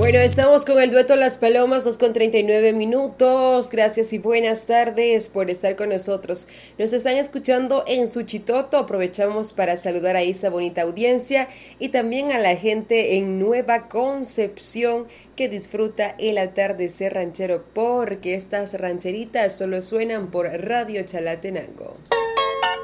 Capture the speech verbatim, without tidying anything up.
Bueno, estamos con el dueto Las Palomas, dos con treinta y nueve minutos. Gracias y buenas tardes por estar con nosotros. Nos están escuchando en Suchitoto. Aprovechamos para saludar a esa bonita audiencia y también a la gente en Nueva Concepción que disfruta el atardecer ranchero, porque estas rancheritas solo suenan por Radio Chalatenango.